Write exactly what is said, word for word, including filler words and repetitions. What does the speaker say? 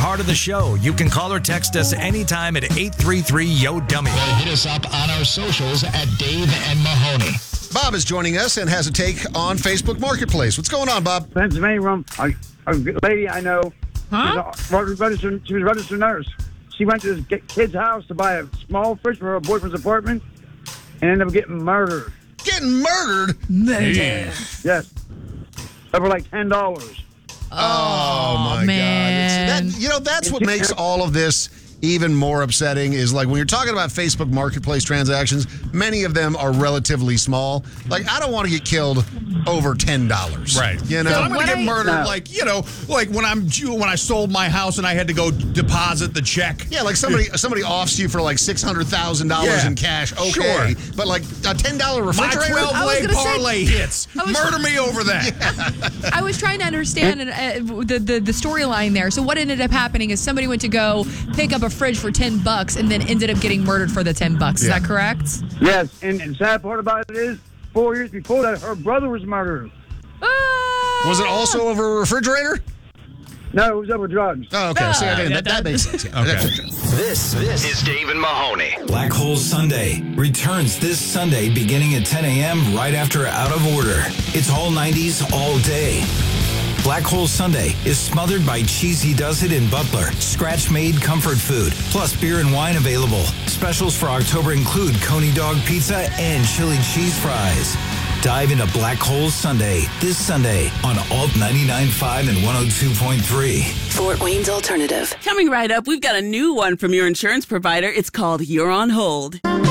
part of the show. You can call or text us anytime at eight three three, Y O, dummy. Or hit us up on our socials at Dave and Mahoney. Bob is joining us and has a take on Facebook Marketplace. What's going on, Bob? Pennsylvania, room. A, a lady I know, Huh? she's a registered, she was a registered nurse. She went to this kid's house to buy a small fridge for her boyfriend's apartment and ended up getting murdered. Getting murdered? Murder. Yes. Over like ten dollars. Oh, my man. God. It's, that, you know, that's what makes all of this even more upsetting is like when you're talking about Facebook Marketplace transactions, many of them are relatively small. Like, I don't want to get killed over ten dollars. Right. You know? So I'm going to get I- murdered, No. like, you know, like when I'm when I sold my house and I had to go deposit the check. Yeah, like somebody somebody offs you for like six hundred thousand dollars Yeah. in cash. Okay. Sure. But like a ten dollar My refrigerator? I was twelve-way gonna say- parlay hits. I was- Murder me over that. I was trying to understand uh, the the, the storyline there. So what ended up happening is somebody went to go pick up a fridge for ten bucks and then ended up getting murdered for the ten bucks. Is Yeah. that correct? Yes, and, and sad part about it is, four years before that, her brother was murdered. Ah! Was it also over a refrigerator? No, it was over drugs. Oh, okay. See, I Ah, didn't- yeah, that, that makes sense. Yeah. Okay. This, this Is Dave and Mahoney. Black Hole Sunday returns this Sunday beginning at ten a.m. right after Out of Order. It's all nineties all day. Black Hole Sunday is smothered by Cheesy Does It in Butler, scratch-made comfort food, plus beer and wine available. Specials for October include Coney Dog Pizza and chili cheese fries. Dive into Black Hole Sunday this Sunday on Alt ninety-nine point five and one oh two point three. Fort Wayne's Alternative. Coming right up, we've got a new one from your insurance provider. It's called You're on Hold.